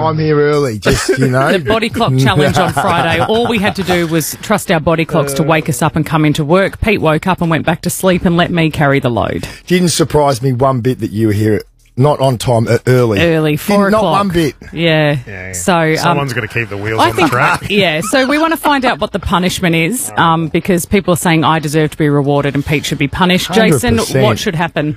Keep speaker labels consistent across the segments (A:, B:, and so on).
A: I'm here early, just,
B: The body clock challenge on Friday. All we had to do was trust our body clocks to wake us up and come into work. Pete woke up and went back to sleep and let me carry the load.
A: Didn't surprise me one bit that you were here not on time, early.
B: Early, 4 o'clock.
A: Not one bit.
B: Yeah. So
C: someone's got to keep the wheels on the track.
B: Yeah. So we want to find out what the punishment is, because people are saying I deserve to be rewarded and Pete should be punished.
A: 100%.
B: Jason, what should happen?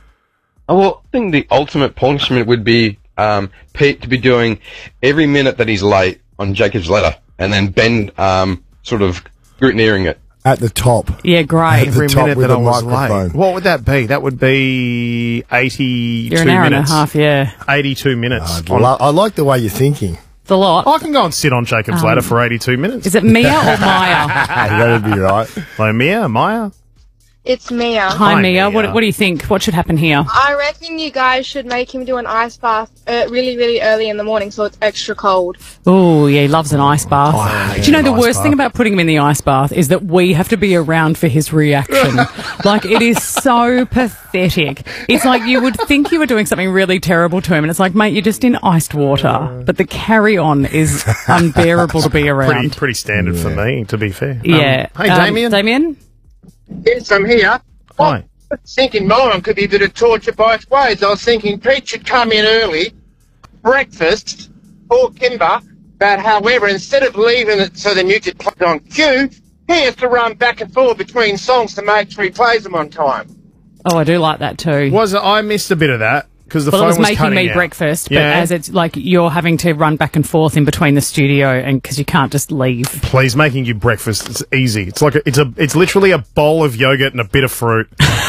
D: Well, I think the ultimate punishment would be Pete to be doing every minute that he's late on Jacob's ladder, and then Ben sort of scrutineering it.
A: At the top.
B: Yeah, great.
C: Every
A: top
C: minute
A: with
C: that I
A: a
C: was
A: microphone.
C: late. What would that be? That would be 82
B: You're an hour
C: minutes.
B: and a half, yeah.
C: 82 minutes.
A: I like the way you're thinking.
B: It's a lot.
C: I can go and sit on Jacob's ladder for 82 minutes.
B: Is it Mia or Maya?
A: That'd be right.
C: Hello, Maya?
E: It's Mia.
B: Hi, Mia.
C: Mia.
B: What do you think? What should happen here?
E: I reckon you guys should make him do an ice bath really, really early in the morning so it's extra cold.
B: Oh, yeah, he loves an ice bath. Do you know the worst thing about putting him in the ice bath is that we have to be around for his reaction. Like, it is so pathetic. It's like you would think you were doing something really terrible to him, and it's like, mate, you're just in iced water. But the carry-on is unbearable to be around.
C: Pretty standard for me, to be fair.
B: Yeah.
C: Hey, Damien.
B: Damien?
F: Yes, I'm here.
C: Hi.
F: I was thinking mine could be a bit of torture both ways. I was thinking Pete should come in early, breakfast, for Kimber, but however, instead of leaving it so the music plays on cue, he has to run back and forth between songs to make sure he plays them on time.
B: Oh, I do like that too.
C: I missed a bit of that. Because the
B: Well, it
C: phone
B: was making
C: cutting
B: me
C: out.
B: breakfast, but
C: Yeah.
B: as it's like you're having to run back and forth in between the studio, and because you can't just leave.
C: Please, making you breakfast. It's easy. It's like it's literally a bowl of yogurt and a bit of fruit.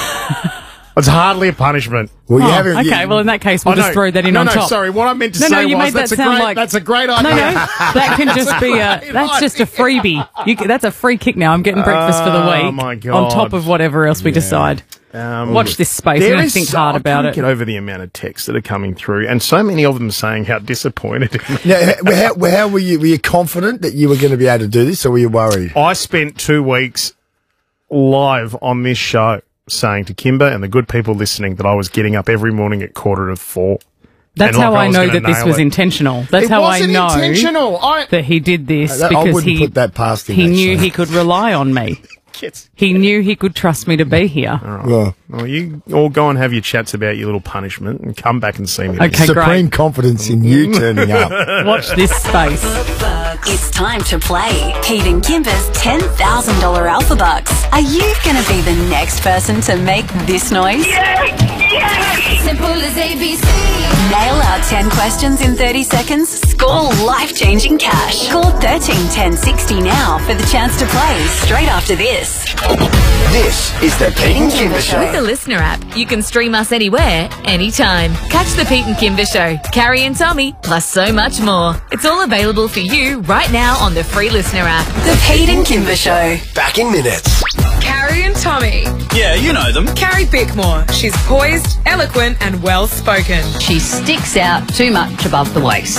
C: It's hardly a punishment.
A: Well, you haven't.
B: Okay, well in that case we'll just throw that in
C: no,
B: on
C: no,
B: top.
C: sorry. What I meant to
B: No,
C: say
B: you
C: was
B: made that
C: that's a
B: sound
C: great.
B: like-
C: That's a great idea.
B: No, that can just be that's just a freebie. That's a free kick now. I'm getting breakfast for the week.
C: Oh, my God.
B: On top of whatever else we decide. Watch this space. You're going to think hard about
C: I
B: it.
C: can't get over the amount of texts that are coming through, and so many of them saying how disappointed.
A: Now, how were you? Were you confident that you were going to be able to do this, or were you worried?
C: I spent 2 weeks live on this show saying to Kimber and the good people listening that I was getting up every morning at 4:45.
B: That's
C: And
B: how
C: like
B: I
C: was
B: know
C: gonna
B: that this
C: nail
B: was
C: it.
B: intentional. That's how I know
C: intentional.
B: that he did this
A: I
B: because
A: wouldn't put that past him,
B: he knew
A: actually.
B: he could rely on me.
C: It's-
B: He knew he could trust me to be here.
A: Well,
C: Well, you all go and have your chats about your little punishment and come back and see me.
B: Okay,
A: supreme
B: great.
A: confidence in you turning up.
B: Watch this space.
G: It's time to play Pete and Kimber's $10,000 Alpha Bucks. Are you going to be the next person to make this noise?
H: Simple as ABC.
G: Nail our 10 questions in 30 seconds. Score life-changing cash. Call 13 10 60 now for the chance to play straight after this.
I: This is the Pete and Kimber
H: With
I: Show.
H: the Listener app, you can stream us anywhere, anytime. Catch the Pete and Kimber Show, Carrie and Tommy, plus so much more. It's all available for you right now on the free Listener app.
G: The Pete and Kimber Show.
I: Back in minutes.
J: Carrie and Tommy.
K: Yeah, you know them.
J: Carrie Bickmore. She's poised, eloquent, and well-spoken.
L: She sticks out too much above the waist.